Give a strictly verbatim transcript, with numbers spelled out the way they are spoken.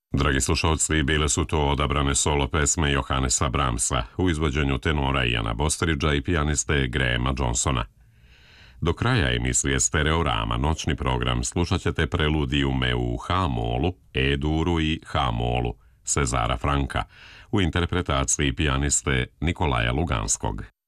Dragi slušalci, bile su to odabrane solo pesme Johannesa Brahmsa u izvođenju tenora Iana Bostridgea i pijaniste Grahama Johnsona. Do kraja emisije Stereorama, noćni program, slušat ćete preludijume u H-molu, E-duru i H-molu Cezara Franka u interpretaciji pijaniste Nikolaja Luganskog.